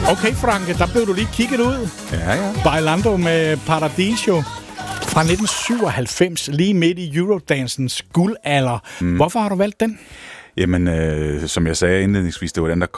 Okay, Franke, der blev du lige kigget ud. Ja. Bailando med Paradiso fra 1997, lige midt i Eurodancens guldalder. Hvorfor har du valgt den? Jamen, som jeg sagde indledningsvis, det var den, der